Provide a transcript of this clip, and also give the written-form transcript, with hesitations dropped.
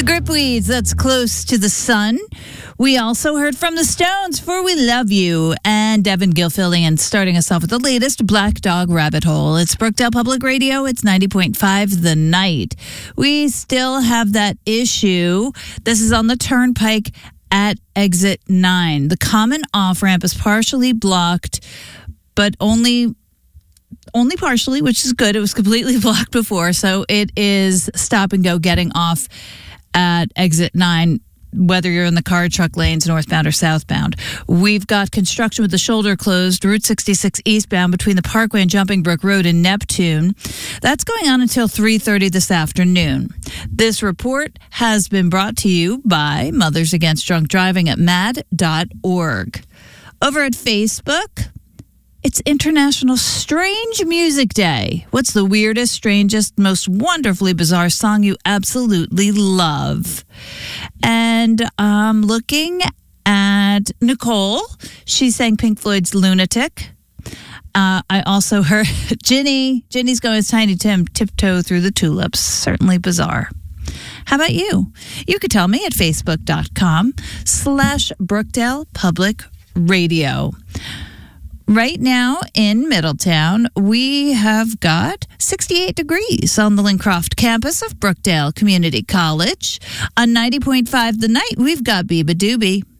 Gripweeds, that's Close to the Sun. We also heard from the Stones for We Love You, and Devin Gilfillian starting us off with the latest Black Dog Rabbit Hole. It's Brookdale Public Radio. It's 90.5 The Night. We still have that issue. This is on the Turnpike at exit 9. The common off-ramp is partially blocked, but only partially, which is good. It was completely blocked before, so it is stop and go getting off at exit 9, whether you're in the car truck lanes, northbound or southbound. We've got construction with the shoulder closed, Route 66 eastbound between the Parkway and Jumping Brook Road in Neptune. That's going on until 3:30 this afternoon. This report has been brought to you by Mothers Against Drunk Driving at mad.org. Over at Facebook, it's International Strange Music Day. What's the weirdest, strangest, most wonderfully bizarre song you absolutely love? And I'm looking at Nicole. She sang Pink Floyd's Lunatic. I also heard Ginny's going as Tiny Tim, Tiptoe Through the Tulips. Certainly bizarre. How about you? You could tell me at facebook.com/Brookdale Public Radio. Right now in Middletown, we have got 68 degrees on the Lincroft campus of Brookdale Community College. On 90.5 The Night, we've got Biba Doobie.